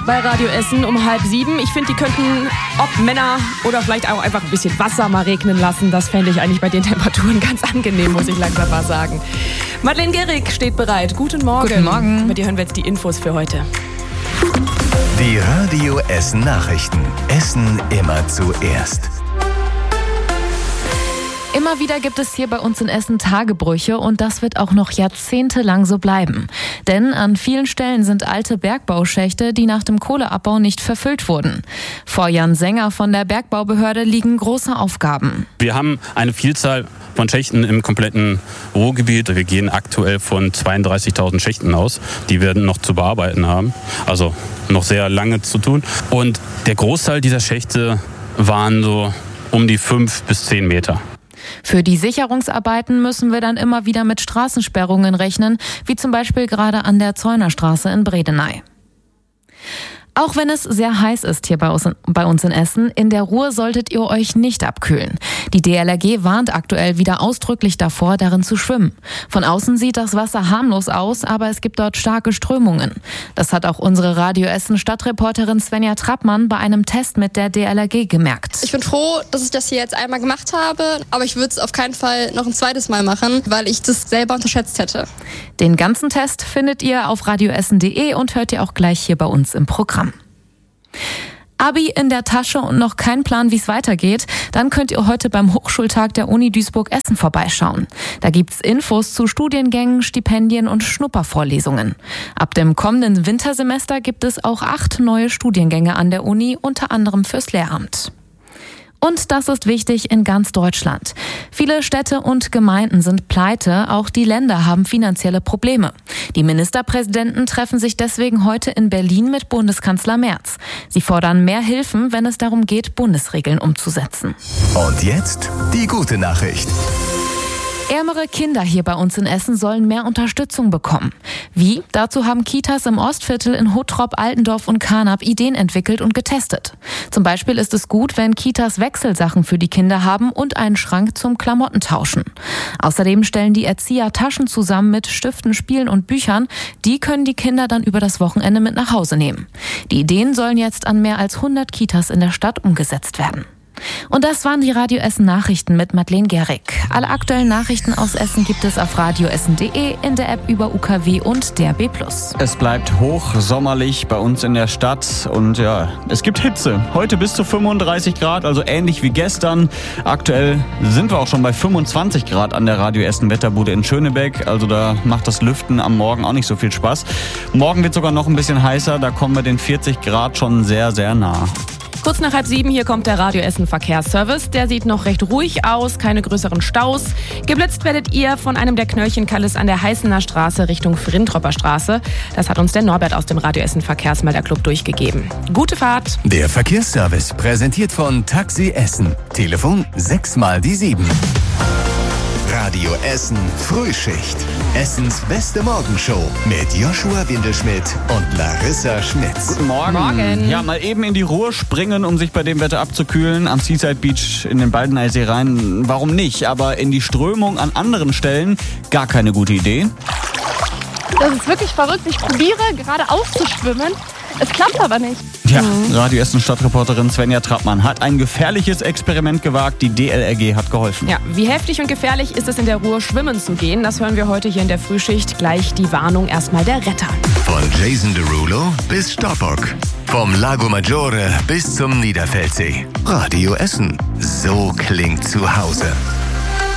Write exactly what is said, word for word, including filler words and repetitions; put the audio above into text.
bei Radio Essen um halb sieben. Ich finde, die könnten, ob Männer oder vielleicht auch einfach ein bisschen Wasser mal regnen lassen. Das fände ich eigentlich bei den Temperaturen ganz angenehm, muss ich langsam mal sagen. Madeleine Gehrig steht bereit. Guten Morgen. Guten Morgen. Mit dir hören wir jetzt die Infos für heute. Die Radio Essen Nachrichten. Essen immer zuerst. Immer wieder gibt es hier bei uns in Essen Tagebrüche und das wird auch noch jahrzehntelang so bleiben. Denn an vielen Stellen sind alte Bergbauschächte, die nach dem Kohleabbau nicht verfüllt wurden. Vor Jan Sänger von der Bergbaubehörde liegen große Aufgaben. Wir haben eine Vielzahl von Schächten im kompletten Ruhrgebiet. Wir gehen aktuell von zweiunddreißigtausend Schächten aus, die wir noch zu bearbeiten haben. Also noch sehr lange zu tun. Und der Großteil dieser Schächte waren so um die fünf bis zehn Meter. Für die Sicherungsarbeiten müssen wir dann immer wieder mit Straßensperrungen rechnen, wie zum Beispiel gerade an der Zäunerstraße in Bredeney. Auch wenn es sehr heiß ist hier bei uns in Essen, in der Ruhr solltet ihr euch nicht abkühlen. Die D L R G warnt aktuell wieder ausdrücklich davor, darin zu schwimmen. Von außen sieht das Wasser harmlos aus, aber es gibt dort starke Strömungen. Das hat auch unsere Radio Essen Stadtreporterin Svenja Trappmann bei einem Test mit der D L R G gemerkt. Ich bin froh, dass ich das hier jetzt einmal gemacht habe, aber ich würde es auf keinen Fall noch ein zweites Mal machen, weil ich das selber unterschätzt hätte. Den ganzen Test findet ihr auf radioessen punkt de und hört ihr auch gleich hier bei uns im Programm. Abi in der Tasche und noch kein Plan, wie es weitergeht? Dann könnt ihr heute beim Hochschultag der Uni Duisburg-Essen vorbeischauen. Da gibt's Infos zu Studiengängen, Stipendien und Schnuppervorlesungen. Ab dem kommenden Wintersemester gibt es auch acht neue Studiengänge an der Uni, unter anderem fürs Lehramt. Und das ist wichtig in ganz Deutschland. Viele Städte und Gemeinden sind pleite, auch die Länder haben finanzielle Probleme. Die Ministerpräsidenten treffen sich deswegen heute in Berlin mit Bundeskanzler Merz. Sie fordern mehr Hilfen, wenn es darum geht, Bundesregeln umzusetzen. Und jetzt die gute Nachricht. Ärmere Kinder hier bei uns in Essen sollen mehr Unterstützung bekommen. Wie? Dazu haben Kitas im Ostviertel in Hottrop, Altendorf und Carnap Ideen entwickelt und getestet. Zum Beispiel ist es gut, wenn Kitas Wechselsachen für die Kinder haben und einen Schrank zum Klamottentauschen. Außerdem stellen die Erzieher Taschen zusammen mit Stiften, Spielen und Büchern. Die können die Kinder dann über das Wochenende mit nach Hause nehmen. Die Ideen sollen jetzt an mehr als hundert Kitas in der Stadt umgesetzt werden. Und das waren die Radio Essen Nachrichten mit Madeleine Gehrig. Alle aktuellen Nachrichten aus Essen gibt es auf radioessen punkt de, in der App über U K W und D A B plus. Es bleibt hochsommerlich bei uns in der Stadt und ja, es gibt Hitze. Heute bis zu fünfunddreißig Grad, also ähnlich wie gestern. Aktuell sind wir auch schon bei fünfundzwanzig Grad an der Radio Essen Wetterbude in Schönebeck. Also da macht das Lüften am Morgen auch nicht so viel Spaß. Morgen wird sogar noch ein bisschen heißer, da kommen wir den vierzig Grad schon sehr, sehr nah. Kurz nach halb sieben, hier kommt der Radio Essen Verkehrsservice. Der sieht noch recht ruhig aus, keine größeren Staus. Geblitzt werdet ihr von einem der Knöllchenkalles an der Heißener Straße Richtung Frintropper Straße. Das hat uns der Norbert aus dem Radio Essen Verkehrsmelderclub durchgegeben. Gute Fahrt. Der Verkehrsservice präsentiert von Taxi Essen. Telefon sechs mal die sieben. Radio Essen Frühschicht. Essens beste Morgenshow mit Joshua Windelschmidt und Larissa Schmitz. Guten Morgen. Morgen. Ja, mal eben in die Ruhr springen, um sich bei dem Wetter abzukühlen. Am Seaside Beach in den Baldeneysee rein, warum nicht? Aber in die Strömung an anderen Stellen gar keine gute Idee. Das ist wirklich verrückt. Ich probiere gerade auszuschwimmen. Es klappt aber nicht. Ja, Radio Essen Stadtreporterin Svenja Trappmann hat ein gefährliches Experiment gewagt. Die D L R G hat geholfen. Ja, wie heftig und gefährlich ist es in der Ruhr schwimmen zu gehen? Das hören wir heute hier in der Frühschicht. Gleich die Warnung, erstmal der Retter. Von Jason Derulo bis Stoppock. Vom Lago Maggiore bis zum Niederfeldsee. Radio Essen. So klingt zu Hause.